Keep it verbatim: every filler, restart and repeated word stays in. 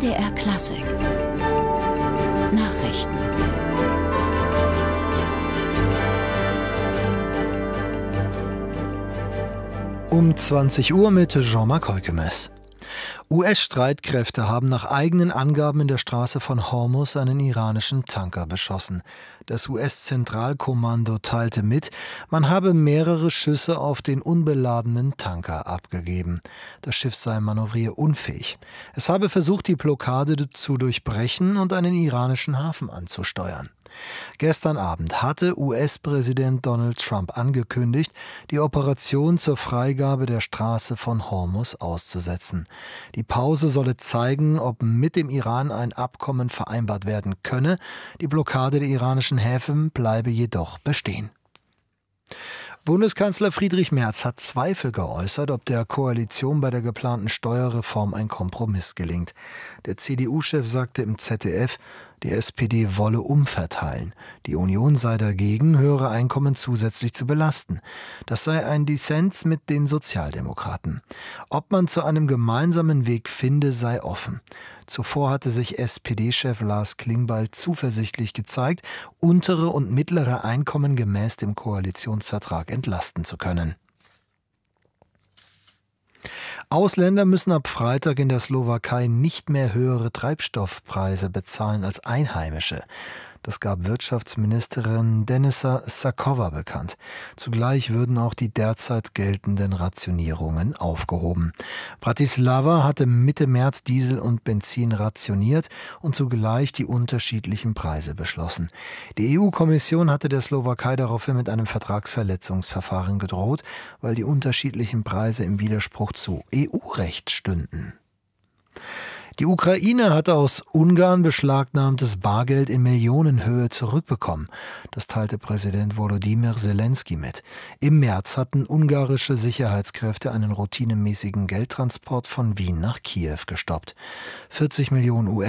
D R Klassik Nachrichten. Um zwanzig Uhr mit Jean-Marc Heukemes. U S-Streitkräfte haben nach eigenen Angaben in der Straße von Hormuz einen iranischen Tanker beschossen. Das U S-Zentralkommando teilte mit, man habe mehrere Schüsse auf den unbeladenen Tanker abgegeben. Das Schiff sei manövrierunfähig. Es habe versucht, die Blockade zu durchbrechen und einen iranischen Hafen anzusteuern. Gestern Abend hatte U S-Präsident Donald Trump angekündigt, die Operation zur Freigabe der Straße von Hormuz auszusetzen. Die Pause solle zeigen, ob mit dem Iran ein Abkommen vereinbart werden könne. Die Blockade der iranischen Häfen bleibe jedoch bestehen. Bundeskanzler Friedrich Merz hat Zweifel geäußert, ob der Koalition bei der geplanten Steuerreform ein Kompromiss gelingt. Der C D U-Chef sagte im Z D F, die S P D wolle umverteilen. Die Union sei dagegen, höhere Einkommen zusätzlich zu belasten. Das sei ein Dissens mit den Sozialdemokraten. Ob man zu einem gemeinsamen Weg finde, sei offen. Zuvor hatte sich S P D-Chef Lars Klingbeil zuversichtlich gezeigt, untere und mittlere Einkommen gemäß dem Koalitionsvertrag entlasten zu können. Ausländer müssen ab Freitag in der Slowakei nicht mehr höhere Treibstoffpreise bezahlen als Einheimische. Das gab Wirtschaftsministerin Denisa Sakowa bekannt. Zugleich würden auch die derzeit geltenden Rationierungen aufgehoben. Bratislava hatte Mitte März Diesel und Benzin rationiert und zugleich die unterschiedlichen Preise beschlossen. Die E U-Kommission hatte der Slowakei daraufhin mit einem Vertragsverletzungsverfahren gedroht, weil die unterschiedlichen Preise im Widerspruch zu E U-Recht stünden. Die Ukraine hatte aus Ungarn beschlagnahmtes Bargeld in Millionenhöhe zurückbekommen. Das teilte Präsident Volodymyr Zelensky mit. Im März hatten ungarische Sicherheitskräfte einen routinemäßigen Geldtransport von Wien nach Kiew gestoppt. vierzig Millionen U